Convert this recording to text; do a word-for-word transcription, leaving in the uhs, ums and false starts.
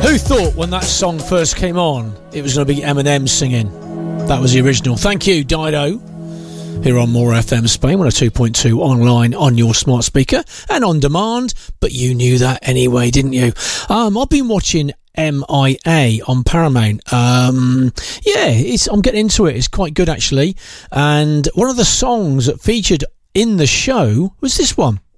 Who thought when that song first came on it was going to be Eminem singing? That was the original. Thank you, Dido. Here on More F M Spain, one oh two point two online on your smart speaker and on demand. But you knew that anyway, didn't you? Um, I've been watching M I A on Paramount. Um, yeah, it's, I'm getting into it. It's quite good actually. And one of the songs that featured in the show was this one.